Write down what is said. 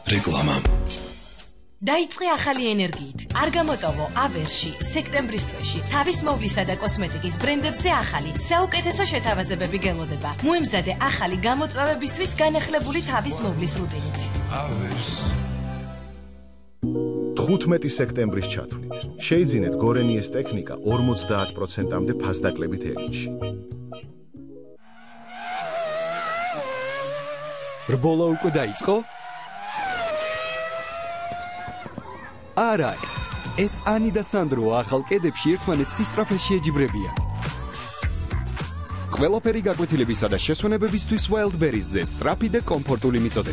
რეკლამა. დაიწყე ახალი ენერგიით. არ გამოტოვო ავერში, სექტემბრის თვეში, თავის მოვლისა და კოსმეტიკის ბრენდებზე ახალი, საუკეთესო შეთავაზებები გელოდება. მოემზადე ახალი გამოწვევებისთვის განახლებული თავის მოვლის რუტინით. 15 სექტემბრის ჩათვლით. შეიძინეთ გორენიეს ტექნიკა 50%-მდე ფასდაკლებით ელინში. რბოლა უკვე დაიწყო? არა, ეს ანი და სანდრო ახალ კედებში ერთმანეთს სისწრაფეში ეჯიბრებიან. ყველაფერი გაკვეთილებისა და შესვენებებისთვის Wildberries-ზე სწრაფი და კომფორტული მიწოდება.